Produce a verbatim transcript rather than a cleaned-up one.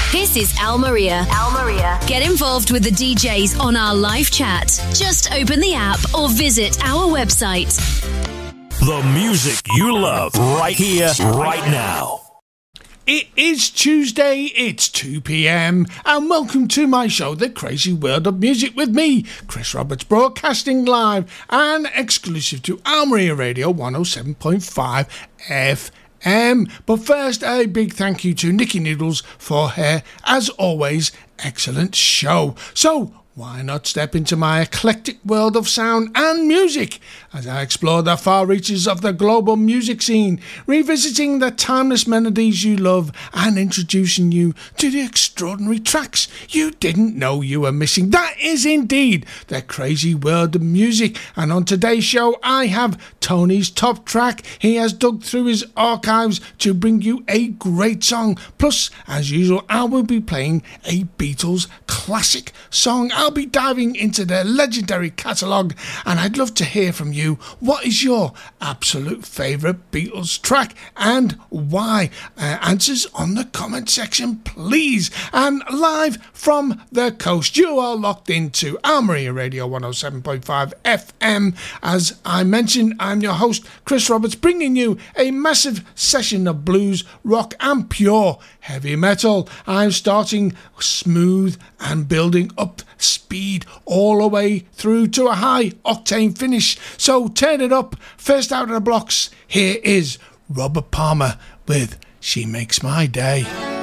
This is Al Maria. Al Maria. Get involved with the D Js on our live chat. Just open the app or visit our website. The music you love right here, right now. It is Tuesday, it's two p.m, and welcome to my show, The Crazy World of Music, with me, Chris Roberts, broadcasting live and exclusive to Al Maria Radio one oh seven point five F M. But first, a big thank you to Nikki Noodles for her, as always, excellent show. So, why not step into my eclectic world of sound and music as I explore the far reaches of the global music scene, revisiting the timeless melodies you love and introducing you to the extraordinary tracks you didn't know you were missing. That is indeed the crazy world of music. And on today's show, I have Tony's top track. He has dug through his archives to bring you a great song. Plus, as usual, I will be playing a Beatles classic song. I'll be diving into their legendary catalogue, and I'd love to hear from you. What is your absolute favourite Beatles track and why? Uh, answers on the comment section, please. And live from the coast, you are locked into Al Maria Radio one oh seven point five F M. As I mentioned, I'm your host, Chris Roberts, bringing you a massive session of blues, rock and pure heavy metal. I'm starting smooth and building up speed all the way through to a high octane finish. So turn it up. First out of the blocks, here is Robert Palmer with She Makes My Day.